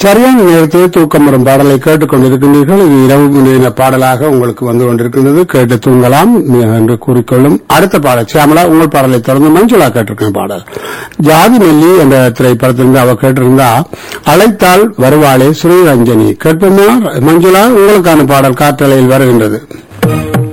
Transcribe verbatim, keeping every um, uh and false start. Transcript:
சரியான நேரத்தில் தூக்கம் வரும் பாடலை கேட்டுக் கொண்டிருக்கின்றீர்கள். இது இரவு முன்னின பாடலாக உங்களுக்கு வந்து கொண்டிருக்கின்றது. கேட்டு தூங்கலாம் என்று கூறிக்கொள்ளும். அடுத்த பாடல் சியாமலா, உங்கள் பாடலை தொடர்ந்து மஞ்சுளா கேட்டிருக்கிற பாடல் ஜாதி நெல்லி என்ற திரைப்படத்திலிருந்து அவ கேட்டிருந்தா அழைத்தால் வருவாளே ஸ்ரீரஞ்சனி. கேட்போமா மஞ்சுளா? உங்களுக்கான பாடல் காற்றலையில் வருகின்றது.